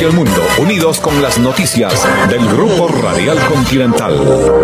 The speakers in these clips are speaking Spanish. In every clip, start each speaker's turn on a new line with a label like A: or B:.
A: y el mundo, unidos con las noticias del Grupo Radial Continental.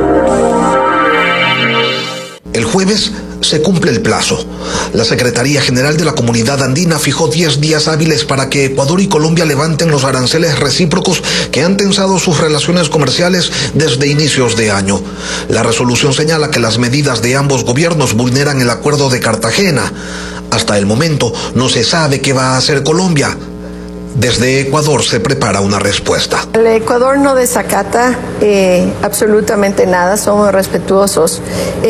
B: El jueves se cumple el plazo. La Secretaría General de la Comunidad Andina fijó 10 días hábiles para que Ecuador y Colombia levanten los aranceles recíprocos que han tensado sus relaciones comerciales desde inicios de año. La resolución señala que las medidas de ambos gobiernos vulneran el Acuerdo de Cartagena. Hasta el momento no se sabe qué va a hacer Colombia. Desde Ecuador se prepara una respuesta.
C: El Ecuador no desacata absolutamente nada, somos respetuosos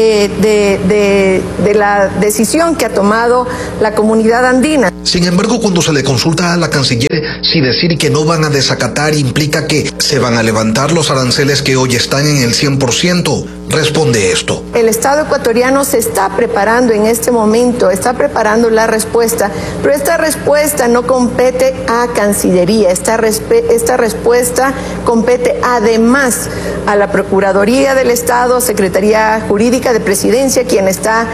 C: de la decisión que ha tomado la comunidad andina.
B: Sin embargo, cuando se le consulta a la canciller si decir que no van a desacatar implica que se van a levantar los aranceles que hoy están en el 100%, responde esto.
C: El Estado ecuatoriano se está preparando en este momento, está preparando la respuesta, pero esta respuesta no compete a Cancillería, esta respuesta compete además a la Procuraduría del Estado, Secretaría Jurídica de Presidencia, quien está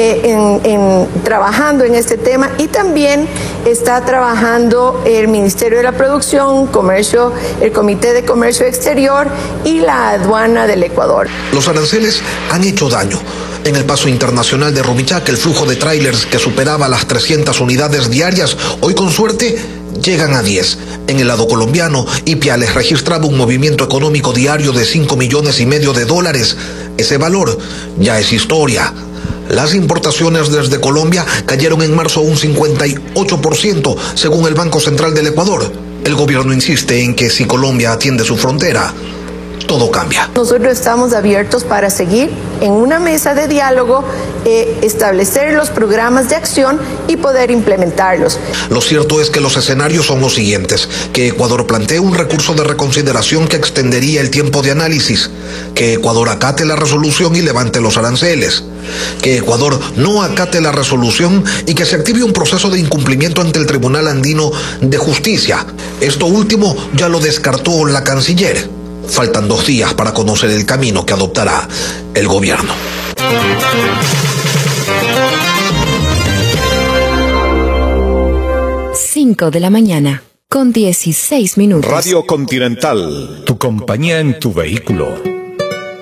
C: trabajando en este tema, y también está trabajando el Ministerio de la Producción, Comercio, el Comité de Comercio Exterior y la Aduana del Ecuador.
B: Los aranceles han hecho daño. En el paso internacional de Rumichaca, el flujo de tráilers que superaba las 300 unidades diarias, hoy con suerte llegan a 10. En el lado colombiano, Ipiales registraba un movimiento económico diario de $5,5 millones. Ese valor ya es historia. Las importaciones desde Colombia cayeron en marzo un 58%, según el Banco Central del Ecuador. El gobierno insiste en que si Colombia atiende su frontera, todo cambia.
C: Nosotros estamos abiertos para seguir en una mesa de diálogo, establecer los programas de acción y poder implementarlos.
B: Lo cierto es que los escenarios son los siguientes: que Ecuador plantee un recurso de reconsideración que extendería el tiempo de análisis, que Ecuador acate la resolución y levante los aranceles, que Ecuador no acate la resolución y que se active un proceso de incumplimiento ante el Tribunal Andino de Justicia. Esto último ya lo descartó la canciller. Faltan 2 días para conocer el camino que adoptará el gobierno.
D: 5 de la mañana, con 16 minutos.
A: Radio Continental, tu compañía en tu vehículo.